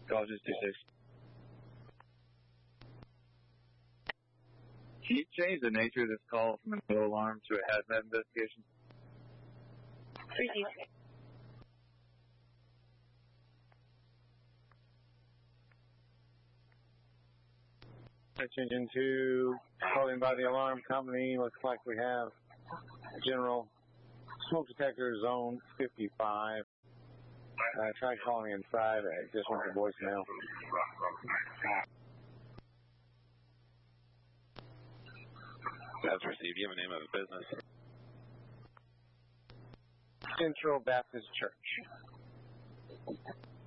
Cautious 26. Can you change the nature of this call from a no alarm to a hazmat investigation? Received. Engine 2, calling by the alarm company. Looks like we have general smoke detector zone 55. Tried calling inside. I just went to voicemail. That's received. Do you have a name of the business? Central Baptist Church.